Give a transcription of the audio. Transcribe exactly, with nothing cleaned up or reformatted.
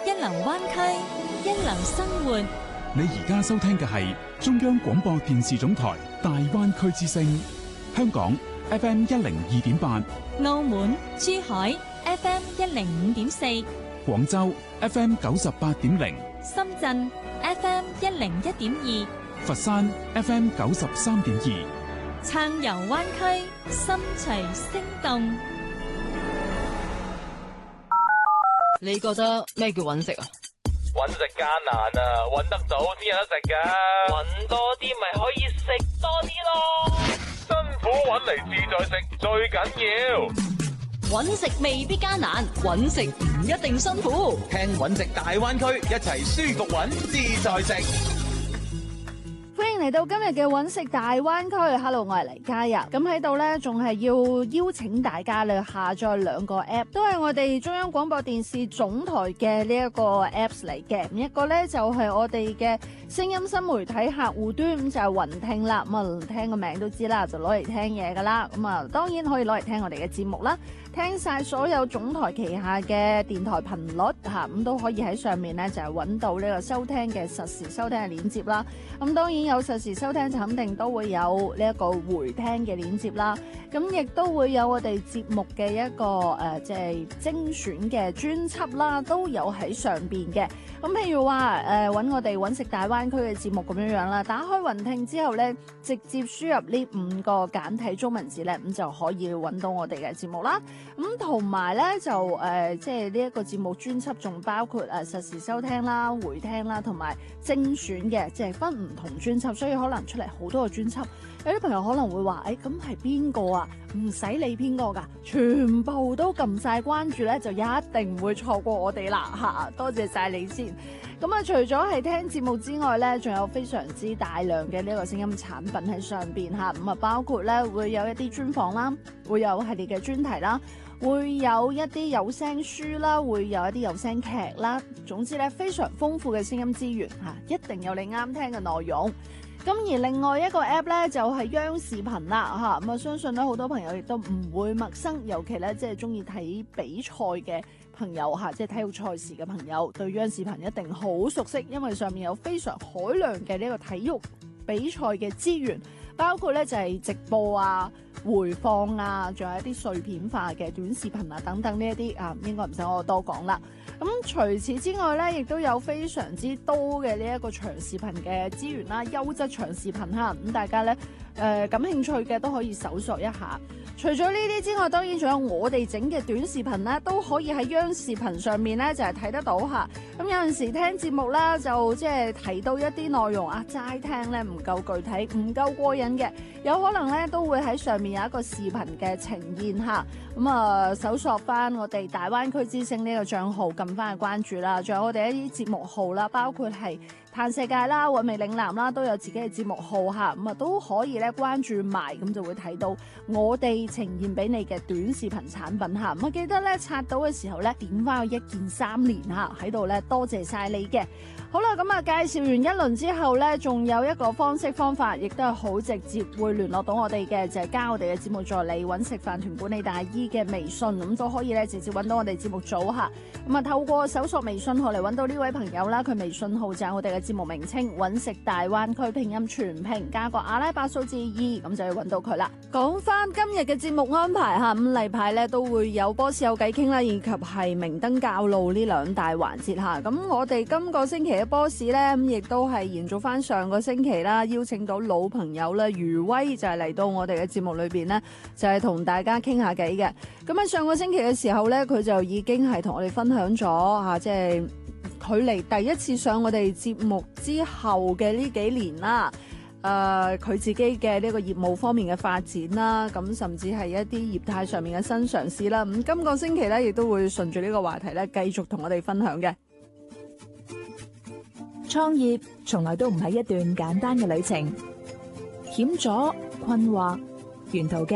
一流灣區，一流生活。 你而家收聽嘅係中央廣播電視總台大灣區之聲，香港 F M 一零二點八， 澳門、珠海 F M 一零五點四， 廣州 F M 九十八點零， 深圳 F M 一零一點二， 佛山 F M 九十三點二。 撐遊灣區，心隨聲動。 你覺得咩叫揾食啊？ 揾食艱難啊，揾得到先有得食噶。揾多啲咪可以食多啲咯。辛苦揾嚟自在食最緊要。 揾食未必艱難，揾食唔一定辛苦。 聽揾食大灣區，一齊舒服揾自在食。 歡迎嚟到今日嘅揾食大灣區 ，Hello， 我係黎嘉人。咁喺度呢，仲係要邀請大家咧下載兩個 app，都係我哋中央廣播電視總台嘅呢一個 apps 嚟嘅。一個呢，就係、是、我哋嘅聲音新媒體客戶端，就係雲聽啦。咁啊，聽個名都知啦，就攞嚟聽嘢噶啦。咁啊，當然可以攞嚟聽我哋嘅節目啦。聽晒所有總台旗下嘅電台頻率嚇，咁都可以喺上面咧就係揾到呢個收聽嘅實時收聽嘅鏈接啦。咁當然有實時收聽就肯定都會有呢一個回聽嘅鏈接啦。咁亦都會有我哋節目嘅一個誒即係精選嘅專輯啦，都有喺上邊嘅。咁譬如話誒揾我哋揾食大灣區嘅節目咁樣樣啦，打開雲聽之後咧，直接輸入呢五個簡體中文字咧，咁就可以揾到我哋嘅節目啦。咁同埋咧就誒、呃，即係呢一個節目專輯仲包括誒、呃、實時收聽啦、回聽啦，同埋精選嘅，即係分唔同專輯，所以可能出嚟好多個專輯。有啲朋友可能會話：誒咁係邊個啊？唔使理邊個㗎，全部都撳晒關注咧，就一定唔會錯過我哋啦嚇！多謝晒你先。咁啊，除咗係聽節目之外咧，仲有非常之大量嘅呢個聲音產品喺上邊嚇。咁啊，包括咧會有一啲專訪啦，會有系列嘅專題啦。會有一啲有聲書啦，會有一啲有聲劇啦，總之咧非常豐富嘅聲音資源嚇，一定有你啱聽嘅內容。咁而另外一個 app 咧就係央視頻啦嚇，咁啊相信咧好多朋友亦都唔會陌生，尤其咧即係中意睇比賽嘅朋友嚇，即係體育賽事嘅朋友，對央視頻一定好熟悉，因為上面有非常海量嘅呢個體育比賽嘅資源，包括咧就係直播啊、回放啊，仲有一啲碎片化嘅短視頻啊等等呢一啲啊，應該唔使我多講啦。咁除此之外咧，亦都有非常之多嘅呢一個長視頻嘅資源啦，優質長視頻哈，咁大家咧誒、呃、感興趣嘅都可以搜索一下。除咗呢啲之外，當然仲有我哋整嘅短視頻咧，都可以喺央視頻上面咧就係、是、睇得到嚇。咁有陣時聽節目啦，就即係提到一啲內容啊，齋聽咧唔夠具體，唔夠過癮嘅，有可能咧都會喺上面有一個視頻嘅呈現嚇。咁啊，搜索翻我哋大灣區之聲呢個帳號，撳翻去關注啦。仲有我哋一啲節目號啦，包括係嘆世界啦、韻味嶺南啦，都有自己嘅節目號嚇。咁啊都可以咧關注埋，咁就會睇到我哋呈現俾你嘅短視頻產品嚇。咁啊記得咧刷到嘅時候咧點翻去一鍵三連嚇，喺度咧多謝晒你嘅。好啦，咁啊介紹完一輪之後咧，仲有一個方式方法，亦都係好直接會聯絡到我哋嘅，就係、是、加我哋嘅節目助理揾食飯團管理大姨嘅微信，咁都可以咧直接揾到我哋節目組嚇。咁啊透過搜索微信號嚟揾到呢位朋友啦，佢微信號就係我哋嘅節目名稱揾食大灣區拼音全拼加個阿拉伯數字二，咁就要揾到佢啦。講翻今日嘅節目安排嚇，咁例牌咧都會有波士有偈傾啦，以及係明燈教路呢兩大環節嚇。咁我哋今個星期嘅波士咧，咁亦都係延續翻上個星期啦，邀請到老朋友咧余威就係嚟到我哋嘅節目裏邊咧，就係同大家傾下偈嘅。咁喺上個星期嘅時候咧，佢就已經係同我哋分享咗嚇，即係距離第一次上我哋節目之後嘅呢幾年啦。誒、呃、佢自己嘅呢個業務方面嘅發展啦，咁甚至係一啲業態上面嘅新嘗試啦。咁今個星期咧，亦都會順住呢個話題咧，繼續同我哋分享嘅。 創業從來都唔係一段簡單嘅旅程，險阻、困惑，沿途嘅